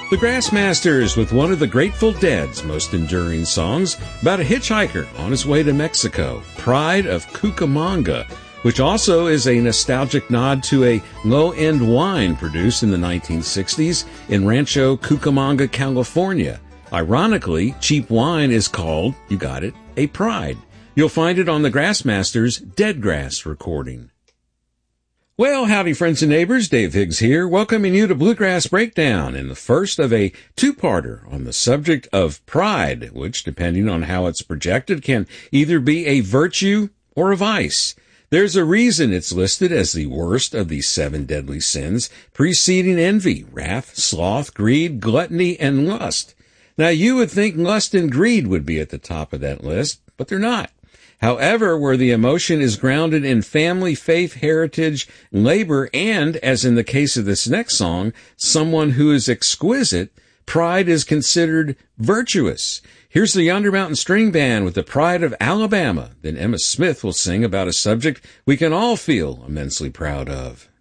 The Grassmasters with one of the Grateful Dead's most enduring songs about a hitchhiker on his way to Mexico, Pride of Cucamonga, which also is a nostalgic nod to a low-end wine produced in the 1960s in Rancho Cucamonga, California. Ironically, cheap wine is called, you got it, a Pride. You'll find it on the Grassmasters' Dead Grass recording. Well, howdy friends and neighbors, Dave Higgs here, welcoming you to Bluegrass Breakdown in the first of a two-parter on the subject of pride, which, depending on how it's projected, can either be a virtue or a vice. There's a reason it's listed as the worst of the 7 deadly sins, preceding envy, wrath, sloth, greed, gluttony, and lust. Now, you would think lust and greed would be at the top of that list, but they're not. However, where the emotion is grounded in family, faith, heritage, labor, and, as in the case of this next song, someone who is exquisite, pride is considered virtuous. Here's the Yonder Mountain String Band with the Pride of Alabama. Then Emma Smith will sing about a subject we can all feel immensely proud of.